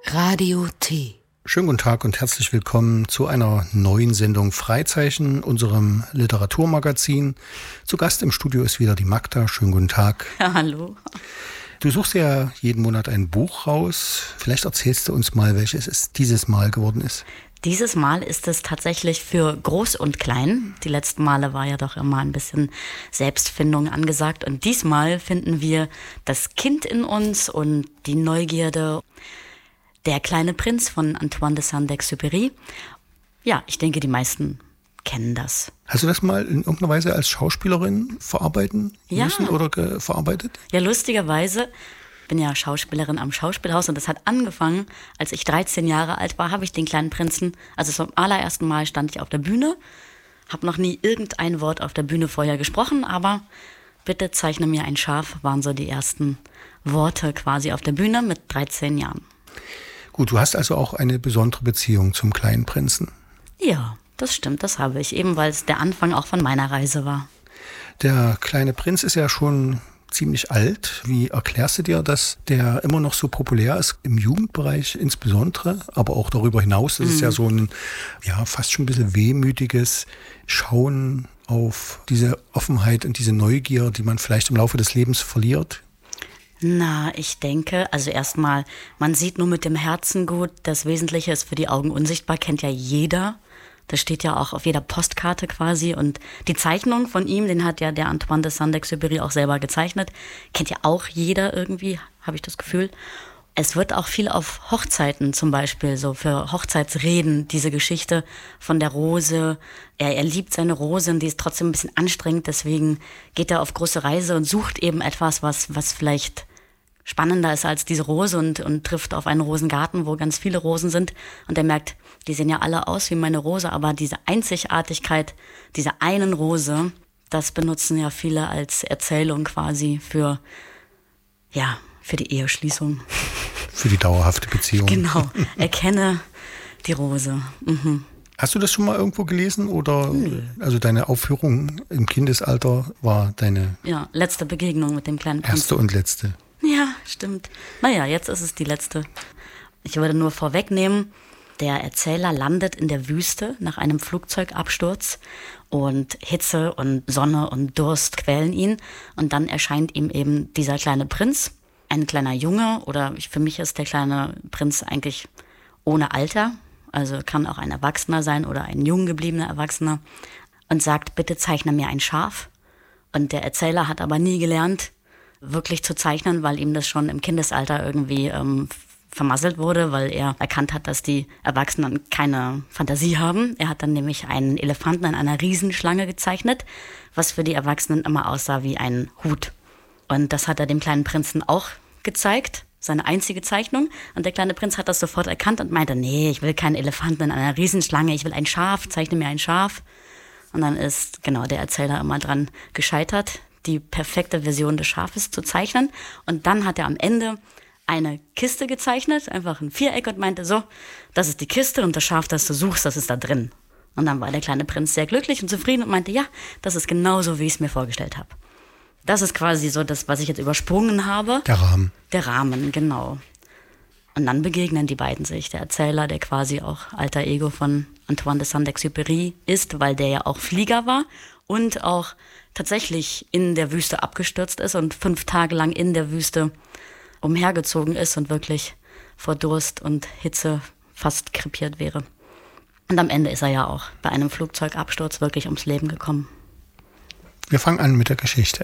Radio T. Schönen guten Tag und herzlich willkommen zu einer neuen Sendung Freizeichen, unserem Literaturmagazin. Zu Gast im Studio ist wieder die Magda. Schönen guten Tag. Ja, hallo. Du suchst ja jeden Monat ein Buch raus. Vielleicht erzählst du uns mal, welches es dieses Mal geworden ist. Dieses Mal ist es tatsächlich für Groß und Klein. Die letzten Male war ja doch immer ein bisschen Selbstfindung angesagt. Und diesmal finden wir das Kind in uns und die Neugierde. Der kleine Prinz von Antoine de Saint-Exupéry. Ja, ich denke, die meisten kennen das. Hast du das mal in irgendeiner Weise als Schauspielerin verarbeiten müssen oder verarbeitet? Ja, lustigerweise. Ich bin ja Schauspielerin am Schauspielhaus und das hat angefangen, als ich 13 Jahre alt war, habe ich den kleinen Prinzen, also zum allerersten Mal stand ich auf der Bühne, habe noch nie irgendein Wort auf der Bühne vorher gesprochen, aber bitte zeichne mir ein Schaf, waren so die ersten Worte quasi auf der Bühne mit 13 Jahren. Gut, du hast also auch eine besondere Beziehung zum kleinen Prinzen. Ja, das stimmt, das habe ich, eben weil es der Anfang auch von meiner Reise war. Der kleine Prinz ist ja schon ziemlich alt. Wie erklärst du dir, dass der immer noch so populär ist, im Jugendbereich insbesondere, aber auch darüber hinaus? Das ist ja so ein, ja, fast schon ein bisschen wehmütiges Schauen auf diese Offenheit und diese Neugier, die man vielleicht im Laufe des Lebens verliert. Na, ich denke, also erstmal, man sieht nur mit dem Herzen gut, das Wesentliche ist für die Augen unsichtbar, kennt ja jeder. Das steht ja auch auf jeder Postkarte quasi und die Zeichnung von ihm, den hat ja der Antoine de Saint-Exupéry auch selber gezeichnet, kennt ja auch jeder irgendwie, habe ich das Gefühl. Es wird auch viel auf Hochzeiten zum Beispiel, so für Hochzeitsreden, diese Geschichte von der Rose. Er liebt seine Rose und die ist trotzdem ein bisschen anstrengend, deswegen geht er auf große Reise und sucht eben etwas, was vielleicht spannender ist als diese Rose und trifft auf einen Rosengarten, wo ganz viele Rosen sind und er merkt, die sehen ja alle aus wie meine Rose, aber diese Einzigartigkeit dieser einen Rose, das benutzen ja viele als Erzählung quasi für die Eheschließung. Für die dauerhafte Beziehung. Genau, erkenne die Rose. Mhm. Hast du das schon mal irgendwo gelesen oder also deine Aufführung im Kindesalter war deine letzte Begegnung mit dem kleinen Prinzen. Erste und letzte. Ja, stimmt. Naja, jetzt ist es die letzte. Ich würde nur vorwegnehmen, der Erzähler landet in der Wüste nach einem Flugzeugabsturz und Hitze und Sonne und Durst quälen ihn und dann erscheint ihm eben dieser kleine Prinz, ein kleiner Junge oder für mich ist der kleine Prinz eigentlich ohne Alter, also kann auch ein Erwachsener sein oder ein jung gebliebener Erwachsener und sagt, bitte zeichne mir ein Schaf. Und der Erzähler hat aber nie gelernt, wirklich zu zeichnen, weil ihm das schon im Kindesalter irgendwie vermasselt wurde, weil er erkannt hat, dass die Erwachsenen keine Fantasie haben. Er hat dann nämlich einen Elefanten an einer Riesenschlange gezeichnet, was für die Erwachsenen immer aussah wie ein Hut. Und das hat er dem kleinen Prinzen auch gezeigt, seine einzige Zeichnung. Und der kleine Prinz hat das sofort erkannt und meinte, nee, ich will keinen Elefanten in einer Riesenschlange, ich will ein Schaf, zeichne mir ein Schaf. Und dann ist der Erzähler immer dran gescheitert, die perfekte Version des Schafes zu zeichnen. Und dann hat er am Ende eine Kiste gezeichnet, einfach ein Viereck und meinte, so, das ist die Kiste und das Schaf, das du suchst, das ist da drin. Und dann war der kleine Prinz sehr glücklich und zufrieden und meinte, ja, das ist genauso, wie ich es mir vorgestellt habe. Das ist quasi so das, was ich jetzt übersprungen habe. Der Rahmen. Der Rahmen, genau. Und dann begegnen die beiden sich. Der Erzähler, der quasi auch alter Ego von Antoine de Saint-Exupéry ist, weil der ja auch Flieger war und auch tatsächlich in der Wüste abgestürzt ist und 5 Tage lang in der Wüste umhergezogen ist und wirklich vor Durst und Hitze fast krepiert wäre. Und am Ende ist er ja auch bei einem Flugzeugabsturz wirklich ums Leben gekommen. Wir fangen an mit der Geschichte.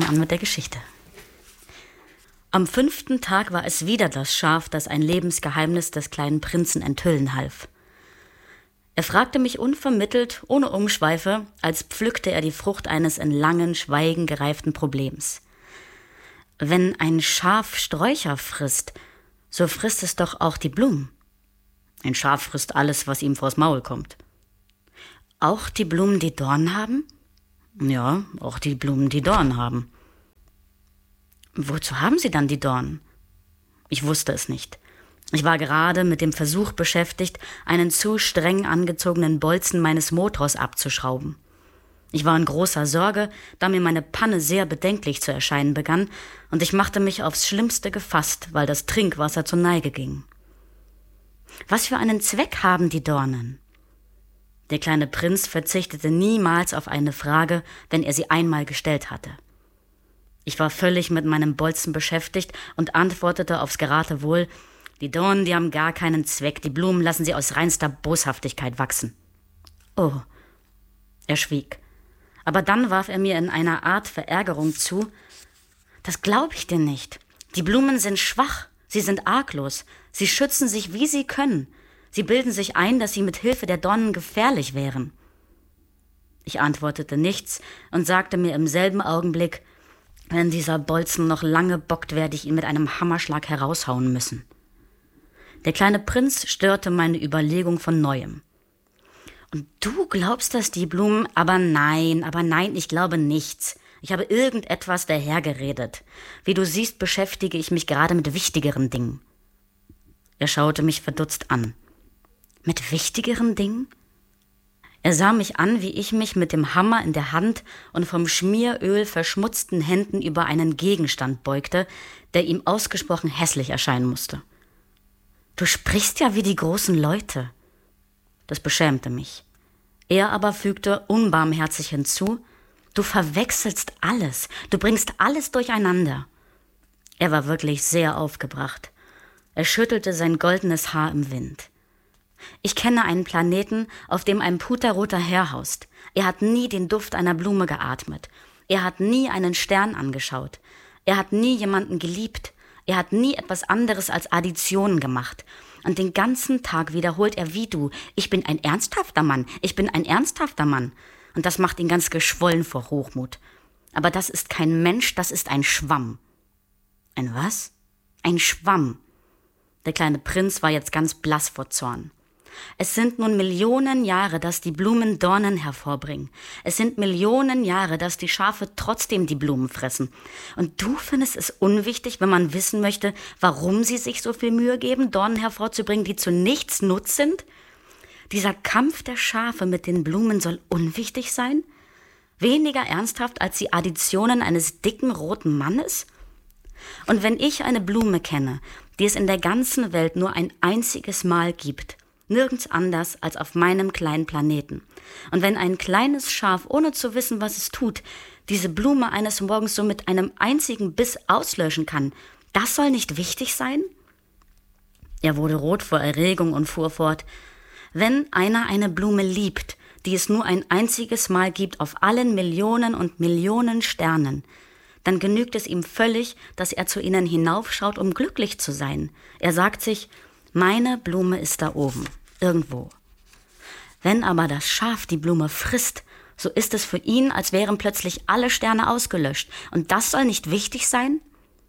Am 5. Tag war es wieder das Schaf, das ein Lebensgeheimnis des kleinen Prinzen enthüllen half. Er fragte mich unvermittelt, ohne Umschweife, als pflückte er die Frucht eines in langen Schweigen gereiften Problems. Wenn ein Schaf Sträucher frisst, so frisst es doch auch die Blumen. Ein Schaf frisst alles, was ihm vors Maul kommt. Auch die Blumen, die Dornen haben? Ja, auch die Blumen, die Dornen haben. Wozu haben sie dann die Dornen? Ich wusste es nicht. Ich war gerade mit dem Versuch beschäftigt, einen zu streng angezogenen Bolzen meines Motors abzuschrauben. Ich war in großer Sorge, da mir meine Panne sehr bedenklich zu erscheinen begann, und ich machte mich aufs Schlimmste gefasst, weil das Trinkwasser zur Neige ging. Was für einen Zweck haben die Dornen? Der kleine Prinz verzichtete niemals auf eine Frage, wenn er sie einmal gestellt hatte. Ich war völlig mit meinem Bolzen beschäftigt und antwortete aufs Geratewohl: Die Dornen, die haben gar keinen Zweck, die Blumen lassen sie aus reinster Boshaftigkeit wachsen. Oh, er schwieg. Aber dann warf er mir in einer Art Verärgerung zu: Das glaube ich dir nicht. Die Blumen sind schwach, sie sind arglos, sie schützen sich, wie sie können. Sie bilden sich ein, dass sie mit Hilfe der Dornen gefährlich wären. Ich antwortete nichts und sagte mir im selben Augenblick: Wenn dieser Bolzen noch lange bockt, werde ich ihn mit einem Hammerschlag heraushauen müssen. Der kleine Prinz störte meine Überlegung von Neuem. Und du glaubst, dass die Blumen... Aber nein, ich glaube nichts. Ich habe irgendetwas dahergeredet. Wie du siehst, beschäftige ich mich gerade mit wichtigeren Dingen. Er schaute mich verdutzt an. Mit wichtigeren Dingen? Er sah mich an, wie ich mich mit dem Hammer in der Hand und vom Schmieröl verschmutzten Händen über einen Gegenstand beugte, der ihm ausgesprochen hässlich erscheinen musste. Du sprichst ja wie die großen Leute. Das beschämte mich. Er aber fügte unbarmherzig hinzu: Du verwechselst alles, du bringst alles durcheinander. Er war wirklich sehr aufgebracht. Er schüttelte sein goldenes Haar im Wind. Ich kenne einen Planeten, auf dem ein puterroter Herr haust. Er hat nie den Duft einer Blume geatmet. Er hat nie einen Stern angeschaut. Er hat nie jemanden geliebt. Er hat nie etwas anderes als Additionen gemacht. Und den ganzen Tag wiederholt er wie du: Ich bin ein ernsthafter Mann, ich bin ein ernsthafter Mann. Und das macht ihn ganz geschwollen vor Hochmut. Aber das ist kein Mensch, das ist ein Schwamm. Ein was? Ein Schwamm. Der kleine Prinz war jetzt ganz blass vor Zorn. Es sind nun Millionen Jahre, dass die Blumen Dornen hervorbringen. Es sind Millionen Jahre, dass die Schafe trotzdem die Blumen fressen. Und du findest es unwichtig, wenn man wissen möchte, warum sie sich so viel Mühe geben, Dornen hervorzubringen, die zu nichts Nutz sind? Dieser Kampf der Schafe mit den Blumen soll unwichtig sein? Weniger ernsthaft als die Additionen eines dicken roten Mannes? Und wenn ich eine Blume kenne, die es in der ganzen Welt nur ein einziges Mal gibt, nirgends anders als auf meinem kleinen Planeten. Und wenn ein kleines Schaf, ohne zu wissen, was es tut, diese Blume eines Morgens so mit einem einzigen Biss auslöschen kann, das soll nicht wichtig sein? Er wurde rot vor Erregung und fuhr fort: Wenn einer eine Blume liebt, die es nur ein einziges Mal gibt auf allen Millionen und Millionen Sternen, dann genügt es ihm völlig, dass er zu ihnen hinaufschaut, um glücklich zu sein. Er sagt sich: Meine Blume ist da oben, irgendwo. Wenn aber das Schaf die Blume frisst, so ist es für ihn, als wären plötzlich alle Sterne ausgelöscht. Und das soll nicht wichtig sein?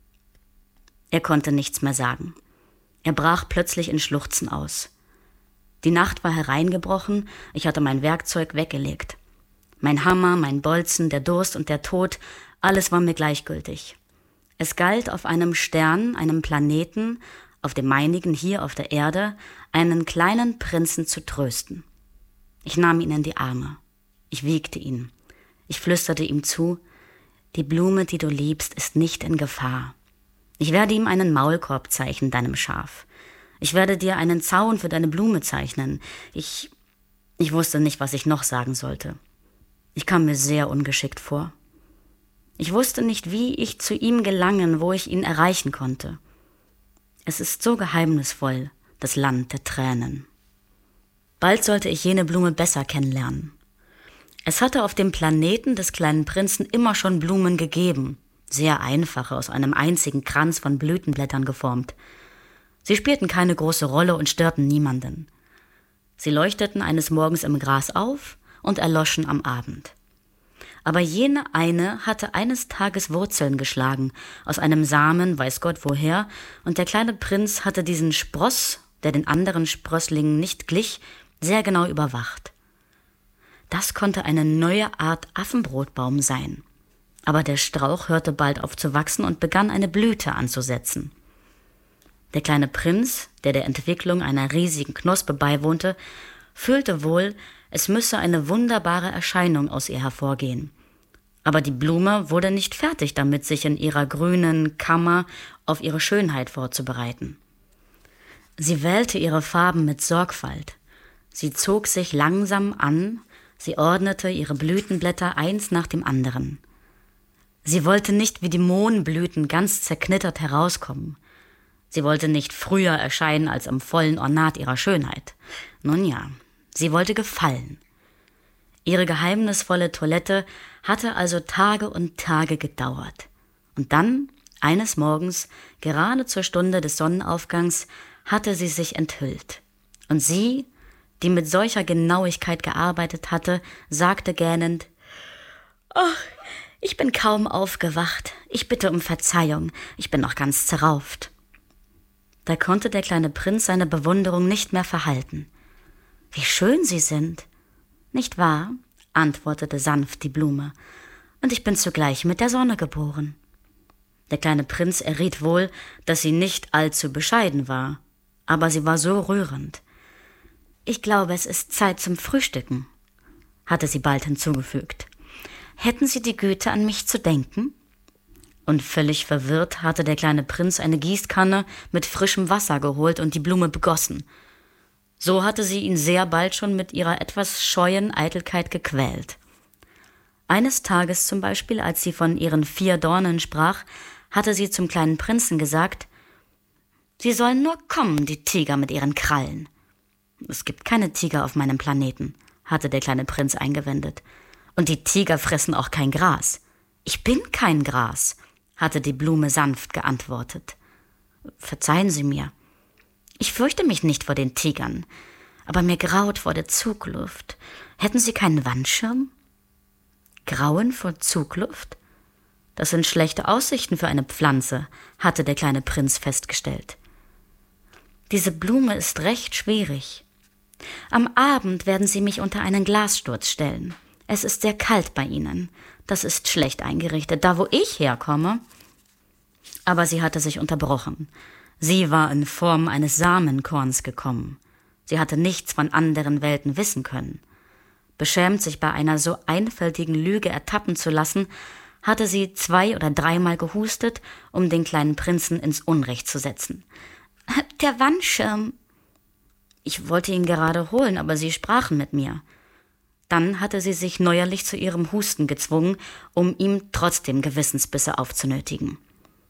Er konnte nichts mehr sagen. Er brach plötzlich in Schluchzen aus. Die Nacht war hereingebrochen, ich hatte mein Werkzeug weggelegt. Mein Hammer, mein Bolzen, der Durst und der Tod, alles war mir gleichgültig. Es galt, auf einem Stern, einem Planeten, auf dem meinigen hier auf der Erde, einen kleinen Prinzen zu trösten. Ich nahm ihn in die Arme. Ich wiegte ihn. Ich flüsterte ihm zu: Die Blume, die du liebst, ist nicht in Gefahr. Ich werde ihm einen Maulkorb zeichnen, deinem Schaf. Ich werde dir einen Zaun für deine Blume zeichnen. Ich wusste nicht, was ich noch sagen sollte. Ich kam mir sehr ungeschickt vor. Ich wusste nicht, wie ich zu ihm gelangen, wo ich ihn erreichen konnte. Es ist so geheimnisvoll, das Land der Tränen. Bald sollte ich jene Blume besser kennenlernen. Es hatte auf dem Planeten des kleinen Prinzen immer schon Blumen gegeben, sehr einfache, aus einem einzigen Kranz von Blütenblättern geformt. Sie spielten keine große Rolle und störten niemanden. Sie leuchteten eines Morgens im Gras auf und erloschen am Abend. Aber jene eine hatte eines Tages Wurzeln geschlagen, aus einem Samen, weiß Gott woher, und der kleine Prinz hatte diesen Spross, der den anderen Sprösslingen nicht glich, sehr genau überwacht. Das konnte eine neue Art Affenbrotbaum sein. Aber der Strauch hörte bald auf zu wachsen und begann eine Blüte anzusetzen. Der kleine Prinz, der der Entwicklung einer riesigen Knospe beiwohnte, fühlte wohl, es müsse eine wunderbare Erscheinung aus ihr hervorgehen. Aber die Blume wurde nicht fertig damit, sich in ihrer grünen Kammer auf ihre Schönheit vorzubereiten. Sie wählte ihre Farben mit Sorgfalt. Sie zog sich langsam an, sie ordnete ihre Blütenblätter eins nach dem anderen. Sie wollte nicht wie die Mohnblüten ganz zerknittert herauskommen. Sie wollte nicht früher erscheinen als am vollen Ornat ihrer Schönheit. Nun ja, sie wollte gefallen. Ihre geheimnisvolle Toilette hatte also Tage und Tage gedauert. Und dann, eines Morgens, gerade zur Stunde des Sonnenaufgangs, hatte sie sich enthüllt. Und sie, die mit solcher Genauigkeit gearbeitet hatte, sagte gähnend: »Ach, ich bin kaum aufgewacht. Ich bitte um Verzeihung. Ich bin noch ganz zerrauft.« Da konnte der kleine Prinz seine Bewunderung nicht mehr verhalten. »Wie schön Sie sind!« »Nicht wahr?«, antwortete sanft die Blume. »Und ich bin zugleich mit der Sonne geboren.« Der kleine Prinz erriet wohl, dass sie nicht allzu bescheiden war, aber sie war so rührend. »Ich glaube, es ist Zeit zum Frühstücken«, hatte sie bald hinzugefügt. »Hätten Sie die Güte, an mich zu denken?« Und völlig verwirrt hatte der kleine Prinz eine Gießkanne mit frischem Wasser geholt und die Blume begossen. So hatte sie ihn sehr bald schon mit ihrer etwas scheuen Eitelkeit gequält. Eines Tages zum Beispiel, als sie von ihren 4 Dornen sprach, hatte sie zum kleinen Prinzen gesagt: »Sie sollen nur kommen, die Tiger mit ihren Krallen.« »Es gibt keine Tiger auf meinem Planeten«, hatte der kleine Prinz eingewendet. »Und die Tiger fressen auch kein Gras.« »Ich bin kein Gras«, hatte die Blume sanft geantwortet. »Verzeihen Sie mir. Ich fürchte mich nicht vor den Tigern, aber mir graut vor der Zugluft. Hätten Sie keinen Wandschirm?« »Grauen vor Zugluft? Das sind schlechte Aussichten für eine Pflanze«, hatte der kleine Prinz festgestellt. »Diese Blume ist recht schwierig. Am Abend werden Sie mich unter einen Glassturz stellen. Es ist sehr kalt bei Ihnen. Das ist schlecht eingerichtet, da wo ich herkomme.« Aber sie hatte sich unterbrochen. Sie war in Form eines Samenkorns gekommen. Sie hatte nichts von anderen Welten wissen können. Beschämt, sich bei einer so einfältigen Lüge ertappen zu lassen, hatte sie 2- oder 3-mal gehustet, um den kleinen Prinzen ins Unrecht zu setzen. »Der Wandschirm.« »Ich wollte ihn gerade holen, aber Sie sprachen mit mir.« Dann hatte sie sich neuerlich zu ihrem Husten gezwungen, um ihm trotzdem Gewissensbisse aufzunötigen.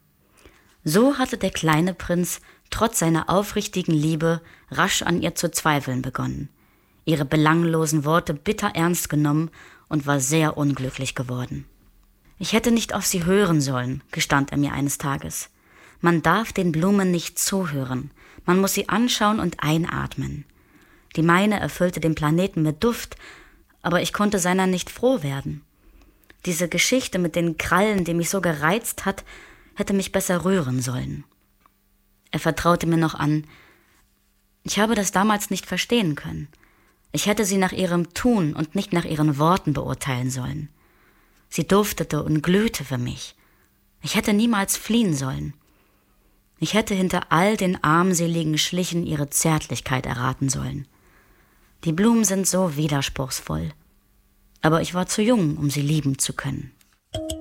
So hatte der kleine Prinz trotz seiner aufrichtigen Liebe rasch an ihr zu zweifeln begonnen, ihre belanglosen Worte bitter ernst genommen und war sehr unglücklich geworden. »Ich hätte nicht auf sie hören sollen«, gestand er mir eines Tages. »Man darf den Blumen nicht zuhören, man muss sie anschauen und einatmen. Die meine erfüllte den Planeten mit Duft, aber ich konnte seiner nicht froh werden. Diese Geschichte mit den Krallen, die mich so gereizt hat, hätte mich besser rühren sollen.« Er vertraute mir noch an: »Ich habe das damals nicht verstehen können. Ich hätte sie nach ihrem Tun und nicht nach ihren Worten beurteilen sollen. Sie duftete und glühte für mich. Ich hätte niemals fliehen sollen. Ich hätte hinter all den armseligen Schlichen ihre Zärtlichkeit erraten sollen. Die Blumen sind so widerspruchsvoll. Aber ich war zu jung, um sie lieben zu können.«